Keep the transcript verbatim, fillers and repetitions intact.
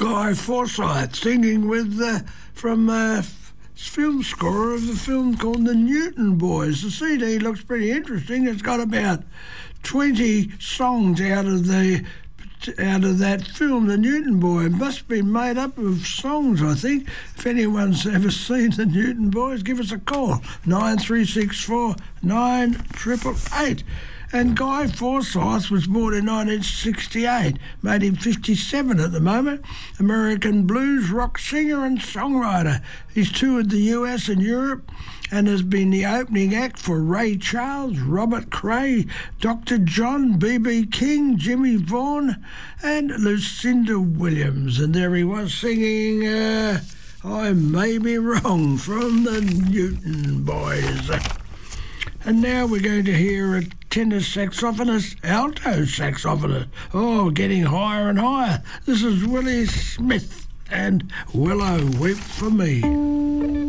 Guy Forsyth singing with uh, from uh, film score of the film called The Newton Boys. The C D looks pretty interesting. It's got about twenty songs out of the out of that film, The Newton Boys. It must be made up of songs, I think. If anyone's ever seen The Newton Boys, give us a call, nine three six four nine eight eight eight. And Guy Forsyth was born in nineteen sixty-eight, made him fifty-seven at the moment. American blues rock singer and songwriter. He's toured the U S and Europe and has been the opening act for Ray Charles, Robert Cray, Doctor John, B B King, Jimmy Vaughan and Lucinda Williams. And there he was singing uh, I May Be Wrong from the Newton Boys. And now we're going to hear a tenor saxophonist, alto saxophonist. Oh, getting higher and higher. This is Willie Smith and Willow Weep for Me.